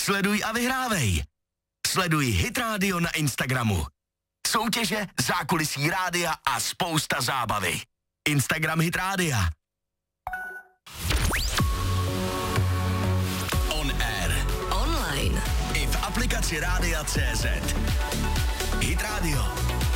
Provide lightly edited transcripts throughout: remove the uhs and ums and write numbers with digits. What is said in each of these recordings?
Sleduj a vyhrávej. Sleduj Hit Radio na Instagramu. Soutěže, zákulisí rádia a spousta zábavy. Instagram Hit Rádia. On air. Online. I v aplikaci Rádia.cz. Hit Radio.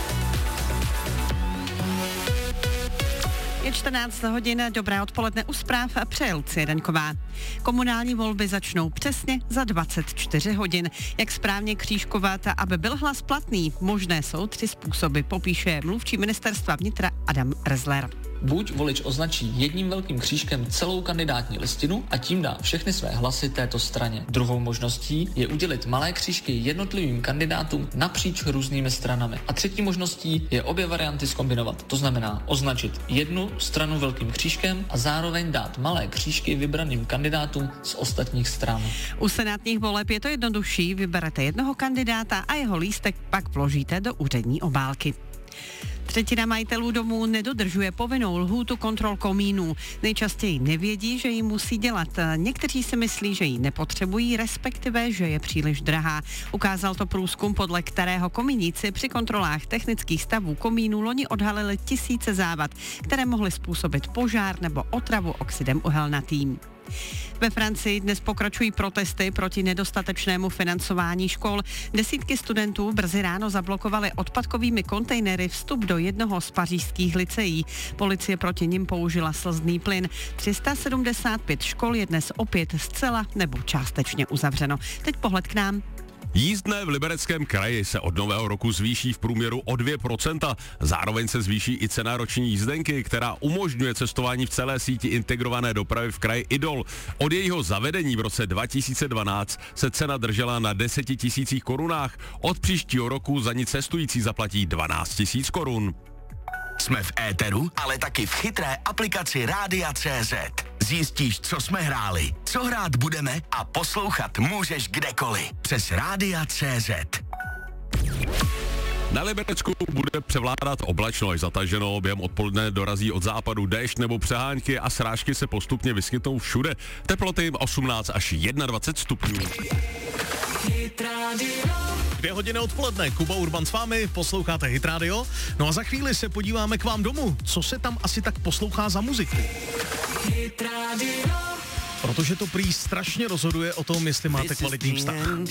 Je 14 hodin, dobré odpoledne u zpráv, přeje Lucie Daňková. Komunální volby začnou přesně za 24 hodin. Jak správně křížkovat, aby byl hlas platný? Možné jsou 3 způsoby, popíše mluvčí ministerstva vnitra Adam Rezler. Buď volič označí jedním velkým křížkem celou kandidátní listinu a tím dá všechny své hlasy této straně. Druhou možností je udělit malé křížky jednotlivým kandidátům napříč různými stranami. A třetí možností je obě varianty zkombinovat. To znamená označit jednu stranu velkým křížkem a zároveň dát malé křížky vybraným kandidátům z ostatních stran. U senátních voleb je to jednodušší, vyberete jednoho kandidáta a jeho lístek pak vložíte do úřední obálky. Třetina majitelů domů nedodržuje povinnou lhůtu kontrol komínů. Nejčastěji nevědí, že ji musí dělat. Někteří si myslí, že ji nepotřebují, respektive, že je příliš drahá. Ukázal to průzkum, podle kterého komíníci při kontrolách technických stavů komínů loni odhalili tisíce závad, které mohly způsobit požár nebo otravu oxidem uhelnatým. Ve Francii dnes pokračují protesty proti nedostatečnému financování škol. Desítky studentů brzy ráno zablokovali odpadkovými kontejnery vstup do jednoho z pařížských lyceí. Policie proti nim použila slzný plyn. 375 škol je dnes opět zcela nebo částečně uzavřeno. Teď pohled k nám. Jízdné v Libereckém kraji se od nového roku zvýší v průměru o 2%. Zároveň se zvýší i cena roční jízdenky, která umožňuje cestování v celé síti integrované dopravy v kraji Idol. Od jejího zavedení v roce 2012 se cena držela na 10 000 korunách. Od příštího roku za ní cestující zaplatí 12 000 korun. Jsme v éteru, ale taky v chytré aplikaci Rádia.cz. Zjistíš, co jsme hráli, co hrát budeme a poslouchat můžeš kdekoliv přes Rádia.cz. Na Liberecku bude převládat oblačno až zataženo, během odpoledne dorazí od západu déšť nebo přehánky a srážky se postupně vyskytnou všude. Teploty 18 až 21 stupňů. 2 hodiny odpoledne, Kuba Urban s vámi, posloucháte Hit Radio. No a za chvíli se podíváme k vám domů, co se tam asi tak poslouchá za muziku. Hit Radio. Protože to prý strašně rozhoduje o tom, jestli máte kvalitní vztah.